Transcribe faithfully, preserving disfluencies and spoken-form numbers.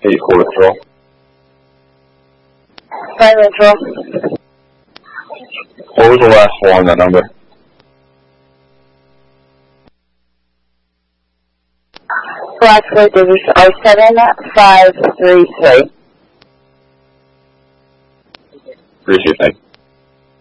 eight four control. Fire control. What was the last four on that number? Last four digits are seven five three three. Appreciate that.